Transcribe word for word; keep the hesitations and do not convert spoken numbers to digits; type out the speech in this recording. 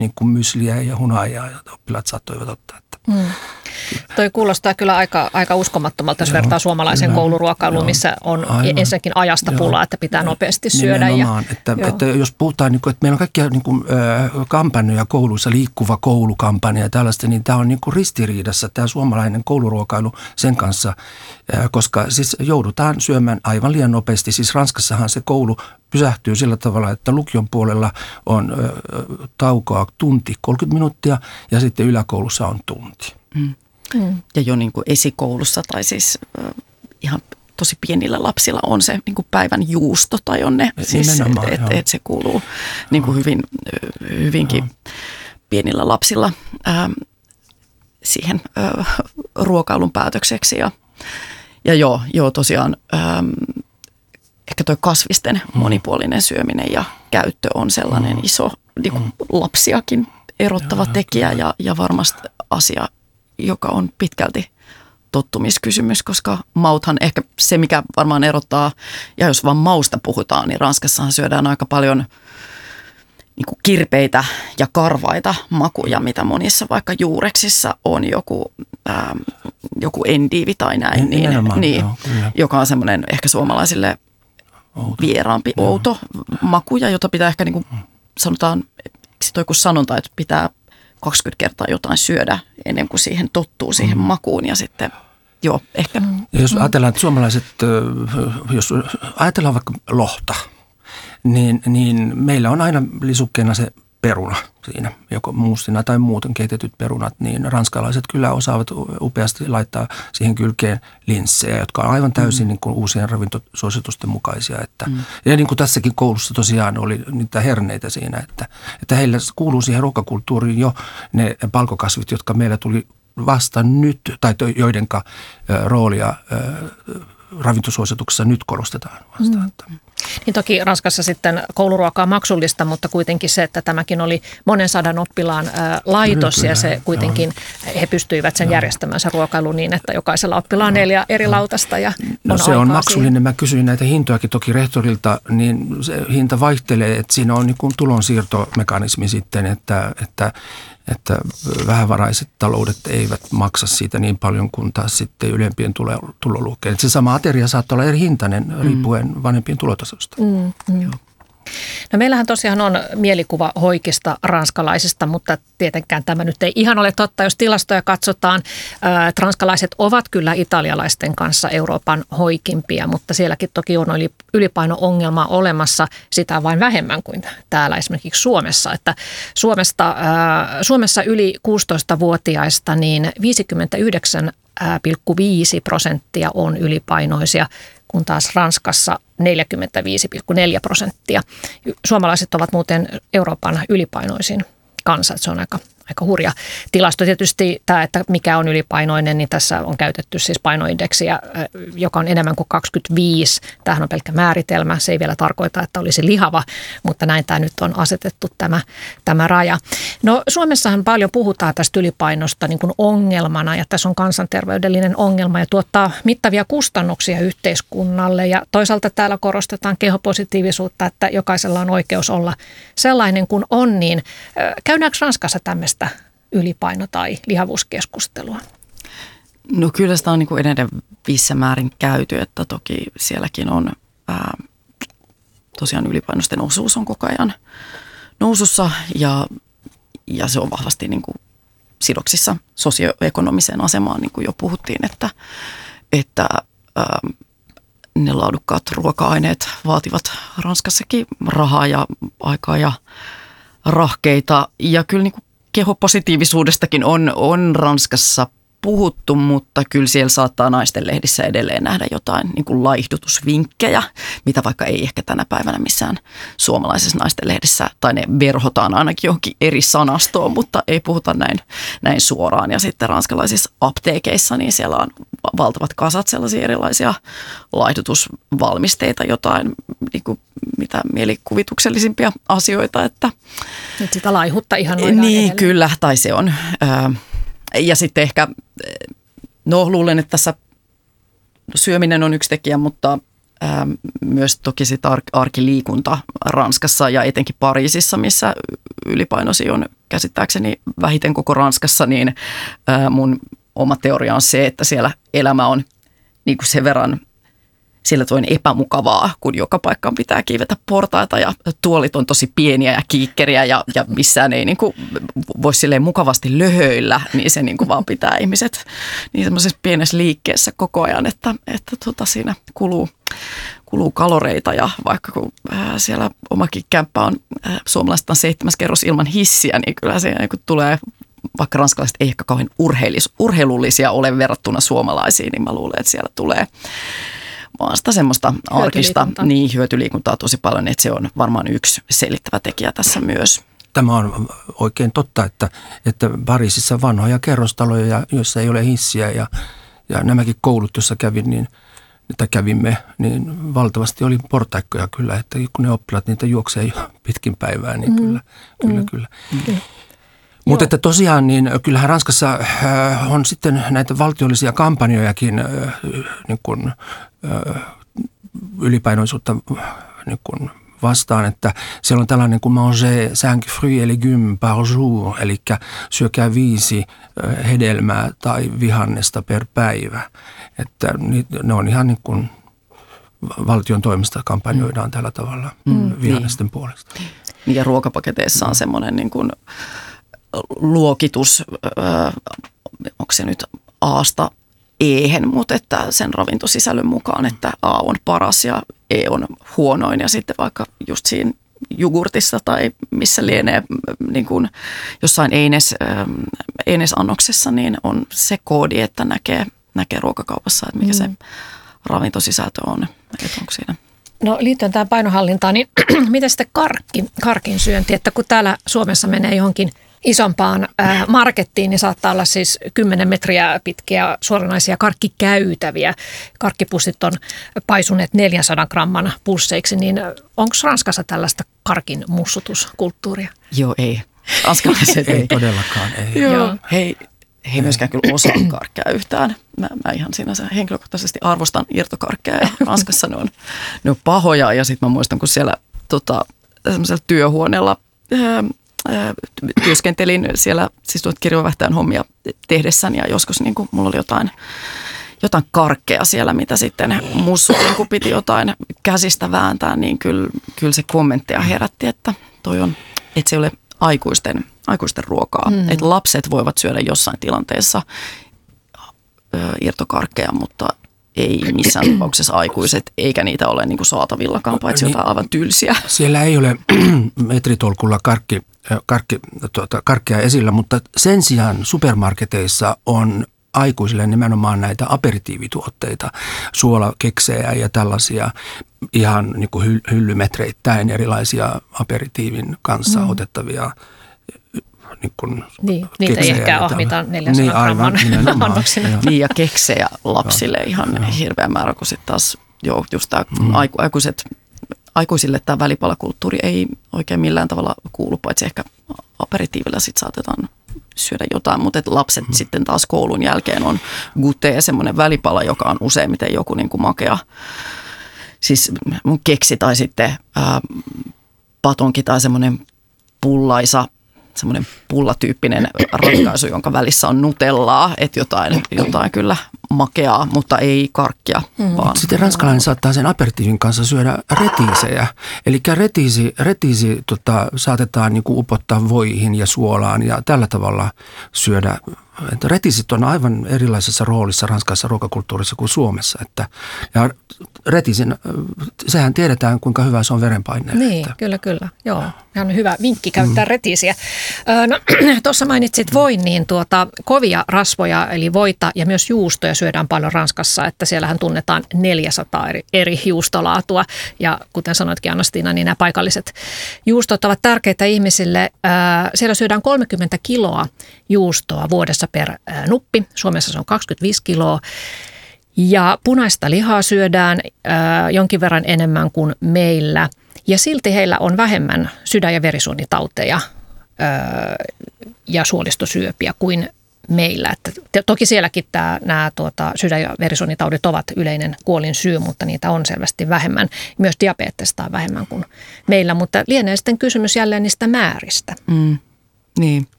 niin kuin mysliä ja hunajaa, ja oppilaat saattoivat ottaa. Että. Mm. Toi kuulostaa kyllä aika, aika uskomattomalta, jos joo, vertaa suomalaisen kyllä, kouluruokailuun, missä on aivan, ensinnäkin ajasta pulaa, että pitää nopeasti syödä. Nimenomaan, ja, että, että jos puhutaan, että meillä on kaikkia niin kuin, äh, kampanjoja kouluissa, liikkuva koulukampanja ja tällaista, niin tämä on niin kuin ristiriidassa tämä suomalainen kouluruokailu sen kanssa, äh, koska siis joudutaan syömään aivan liian nopeasti. Siis Ranskassahan se koulu pysähtyy sillä tavalla, että lukion puolella on äh, taukoa tunti kolmekymmentä minuuttia ja sitten yläkoulussa on tunti. Mm. Mm. Ja jo niin kuin esikoulussa tai siis äh, ihan tosi pienillä lapsilla on se niin kuin päivän juusto tai on ne, siis, että et, et se kuuluu niin kuin hyvin, hyvinkin joo, pienillä lapsilla äh, siihen äh, ruokailun päätökseksi. Ja, ja joo, joo tosiaan äh, ehkä toi kasvisten mm. monipuolinen syöminen ja käyttö on sellainen mm. iso niin kuin lapsiakin erottava joo, tekijä ja, ja varmasti asia, joka on pitkälti tottumiskysymys, koska mauthan ehkä se, mikä varmaan erottaa, ja jos vaan mausta puhutaan, niin Ranskassahan syödään aika paljon niin kuin kirpeitä ja karvaita makuja, mitä monissa vaikka juureksissa on joku, ähm, joku endiivi tai näin, niin, niin, joo, joka on semmoinen ehkä suomalaisille outo, vieraampi, joo, outo makuja, jota pitää ehkä niin kuin sanotaan, eikö toi kun sanonta, että pitää kaksikymmentä kertaa jotain syödä ennen kuin siihen tottuu siihen mm. makuun ja sitten joo, ehkä. Ja jos ajatellaan, että suomalaiset, jos ajatellaan vaikka lohta, niin, niin meillä on aina lisukkeena se peruna siinä, joko muustina tai muuten keitetyt perunat, niin ranskalaiset kyllä osaavat upeasti laittaa siihen kylkeen linssejä, jotka on aivan täysin mm. niin kuin uusien ravintosuositusten mukaisia. Että, mm. Ja niin kuin tässäkin koulussa tosiaan oli niitä herneitä siinä, että, että heillä kuuluu siihen ruokakulttuuriin jo ne palkokasvit, jotka meillä tuli vasta nyt, tai joidenka roolia ravintosuosituksessa nyt korostetaan vasta. Mm. Niin toki Ranskassa sitten kouluruoka on maksullista, mutta kuitenkin se, että tämäkin oli monen sadan oppilaan ä, laitos kyllä, ja se kuitenkin joo, he pystyivät sen joo, järjestämään sen ruokailun niin, että jokaisella oppilaan on neljä eri lautasta ja no, on se on maksullinen. Siihen. Mä kysyin näitä hintojakin toki rehtorilta, niin se hinta vaihtelee, että siinä on niin kuin tulonsiirtomekanismi sitten, että, että että vähävaraiset taloudet eivät maksa siitä niin paljon kuin taas sitten ylempien tuloluokkeen. Se sama ateria saattaa olla eri hintainen mm. riippuen vanhempien tulotasosta. Mm, mm. Joo. No meillähän tosiaan on mielikuva hoikista ranskalaisista, mutta tietenkään tämä nyt ei ihan ole totta, jos tilastoja katsotaan. Ää, ranskalaiset ovat kyllä italialaisten kanssa Euroopan hoikimpia, mutta sielläkin toki on ylipaino-ongelma olemassa, sitä vain vähemmän kuin täällä esimerkiksi Suomessa. Että Suomesta, ää, Suomessa yli kuusitoistavuotiaista niin viisikymmentäyhdeksän pilkku viisi prosenttia on ylipainoisia, kun taas Ranskassa neljäkymmentäviisi pilkku neljä prosenttia. Suomalaiset ovat muuten Euroopan ylipainoisin kansa, se on aika, aika hurja tilasto. Tietysti tämä, että mikä on ylipainoinen, niin tässä on käytetty siis painoindeksiä, joka on enemmän kuin kaksikymmentäviisi. Tämähän on pelkkä määritelmä, se ei vielä tarkoita, että olisi lihava, mutta näin tämä nyt on asetettu tämä, tämä raja. No Suomessahan paljon puhutaan tästä ylipainosta niin kuin ongelmana ja tässä on kansanterveydellinen ongelma ja tuottaa mittavia kustannuksia yhteiskunnalle ja toisaalta täällä korostetaan kehopositiivisuutta, että jokaisella on oikeus olla sellainen kuin on, niin käydäänkö Ranskassa tämmöistä ylipaino- tai lihavuuskeskustelua? No kyllä sitä on niin kuin edelleen vissä määrin käyty, että toki sielläkin on ää, tosiaan ylipainosten osuus on koko ajan nousussa ja, ja se on vahvasti niin kuin sidoksissa sosioekonomiseen asemaan, niin kuin jo puhuttiin, että, että ää, ne laadukkaat ruoka-aineet vaativat Ranskassakin rahaa ja aikaa ja rahkeita ja kyllä niin kuin kehopositiivisuudestakin on, on Ranskassa puhuttu, mutta kyllä siellä saattaa naisten lehdissä edelleen nähdä jotain niin kuin laihdutusvinkkejä, mitä vaikka ei ehkä tänä päivänä missään suomalaisessa naisten lehdessä, tai ne verhotaan ainakin johonkin eri sanastoon, mutta ei puhuta näin, näin suoraan. Ja sitten ranskalaisissa apteekeissa, niin siellä on valtavat kasat sellaisia erilaisia laihdutusvalmisteita, jotain niin kuin mitä mielikuvituksellisimpia asioita. Että, nyt sitä laihutta ihan noin niin, edelleen. Kyllä, tai se on. Ää, ja sitten ehkä, no luulen, että tässä syöminen on yksi tekijä, mutta ää, myös toki sit ar- arkiliikunta Ranskassa ja etenkin Pariisissa, missä ylipainoisia on käsittääkseni vähiten koko Ranskassa, niin ää, mun oma teoria on se, että siellä elämä on niin kuin sen verran sillä toin epämukavaa, kun joka paikkaan pitää kiivetä portaita ja tuolit on tosi pieniä ja kiikkeriä ja, ja missään ei niin kuin voi silleen mukavasti löhöillä, niin se niin kuin vaan pitää ihmiset niin semmoisessa pienessä liikkeessä koko ajan, että, että tota siinä kuluu, kuluu kaloreita ja vaikka kun ää, siellä omakin kämppä on ää, suomalaista on seitsemäs kerros ilman hissiä, niin kyllä se niin kuin tulee, vaikka ranskalaiset ei ehkä kauhean urheilullisia ole verrattuna suomalaisiin, niin mä luulen, että siellä tulee vaan sitä semmoista arkista niin, hyötyliikuntaa tosi paljon, että se on varmaan yksi selittävä tekijä tässä myös. Tämä on oikein totta, että, että Pariisissa on vanhoja kerrostaloja, joissa ei ole hissiä ja, ja nämäkin koulut, joissa kävin, niin, tai kävimme, niin valtavasti oli portaikkoja kyllä, että kun ne oppilaat niitä juoksee pitkin päivää, niin kyllä, mm. kyllä, kyllä. Mm. Mutta että tosiaan, niin kyllähän Ranskassa äh, on sitten näitä valtiollisia kampanjojakin äh, niin kuin, äh, ylipainoisuutta niin kuin vastaan, että siellä on tällainen kuin manger cinq fruits et légumes par jour, eli syökää viisi äh, hedelmää tai vihannesta per päivä. Että ne on ihan niin kuin valtion toimesta kampanjoidaan mm. tällä tavalla mm. vihannesten niin. puolesta. Niin ja ruokapaketeissa on semmoinen niin kuin luokitus, onko se nyt A:sta E:hen, mutta että sen ravintosisällön mukaan, että A on paras ja E on huonoin ja sitten vaikka just siinä jogurtissa tai missä lienee niin kuin jossain eines, einesannoksessa, niin on se koodi, että näkee, näkee ruokakaupassa, että mikä mm. se ravintosisältö on, että onko siinä. No liittyen tähän painohallintaan, niin miten sitten karkki, karkin syönti, että kun täällä Suomessa menee johonkin isompaan äh, markettiin, niin saattaa olla siis kymmenen metriä pitkiä suoranaisia karkkikäytäviä. Karkkipussit on paisuneet neljänsadan gramman pusseiksi, niin onko Ranskassa tällaista karkin mussutuskulttuuria? Joo, ei. Ranskalaiset ei. Ei todellakaan, ei. Joo. Hei. He ei myöskään kyllä osaa karkkia yhtään. Mä, mä ihan sinänsä henkilökohtaisesti arvostan irtokarkkia ja Ranskassa ne on, ne on pahoja. Ja sitten mä muistan, kun siellä tota, semmoisella työhuoneella ää, ää, työskentelin siellä siis tuot kirjovähtäjän hommia tehdessäni ja joskus niin kun mulla oli jotain, jotain karkkeja siellä, mitä sitten mussu niin piti jotain käsistä vääntää, niin kyllä, kyllä se kommentteja herätti, että toi on, että se ei ole aikuisten aikuisten ruokaa. Mm. Että lapset voivat syödä jossain tilanteessa ö, irtokarkkeja, mutta ei missään tapauksessa aikuiset, eikä niitä ole niin kuin saatavillakaan, paitsi jotain aivan tylsiä. Siellä ei ole metritolkulla karkki, karkki, tuota, karkkia esillä, mutta sen sijaan supermarketeissa on aikuisille nimenomaan näitä aperitiivituotteita, suolakeksejä ja tällaisia ihan niin kuin hyllymetreittäin erilaisia aperitiivin kanssa mm. otettavia niin kuin niin, niitä ei ehkä ahmita neljänsadan niin, gramman annoksina. Niin ja keksejä lapsille ihan joo. hirveä määrä, kun sitten taas joo, just tämä mm. aikuiset, aikuisille tämä välipalakulttuuri ei oikein millään tavalla kuulu, paitsi ehkä aperitiivillä sitten saatetaan syödä jotain, mutta lapset mm. sitten taas koulun jälkeen on gutee, semmoinen välipala, joka on useimmiten joku niin kuin makea, siis mun keksi tai sitten ää, patonki tai semmoinen pullaisa, semmoinen pullatyyppinen ratkaisu, jonka välissä on nutellaa, että jotain, jotain kyllä makeaa, mutta ei karkkia. Mm. Vaan. Sitten ranskalainen saattaa sen aperitiivin kanssa syödä retiisejä. Eli retiisi, retiisi tota, saatetaan niinku upottaa voihin ja suolaan ja tällä tavalla syödä. Että retiisit on aivan erilaisessa roolissa ranskalaisessa ruokakulttuurissa kuin Suomessa. Että, ja retiisin, sehän tiedetään, kuinka hyvä se on verenpaineelle. Niin, että. kyllä, kyllä. Joo, ihan hyvä vinkki käyttää mm. retiisiä. No, tuossa mainitsit voin, niin tuota, kovia rasvoja, eli voita ja myös juustoja syödään paljon Ranskassa, että siellähän tunnetaan neljäsataa eri, eri juustolaatua. Ja kuten sanoitkin Anna-Stiina, niin nämä paikalliset juustot ovat tärkeitä ihmisille. Siellä syödään kolmekymmentä kiloa juustoa vuodessa per nuppi. Suomessa se on kaksikymmentäviisi kiloa. Ja punaista lihaa syödään äh, jonkin verran enemmän kuin meillä. Ja silti heillä on vähemmän sydän- ja verisuonitauteja äh, ja suolistosyöpiä kuin meillä. Että toki sielläkin tämä, nämä tuota, sydän- ja verisuonitaudit ovat yleinen kuolin syy, mutta niitä on selvästi vähemmän. Myös diabetesta on vähemmän kuin meillä, mutta lienee sitten kysymys jälleen niistä määristä. Mm. Niin,